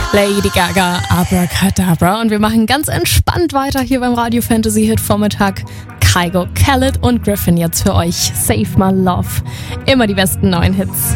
Lady Gaga, Abracadabra. Und wir machen ganz entspannt weiter hier beim Radio Fantasy Hit Vormittag. Kygo, Khaled und Griffin jetzt für euch. Save My Love. Immer die besten neuen Hits.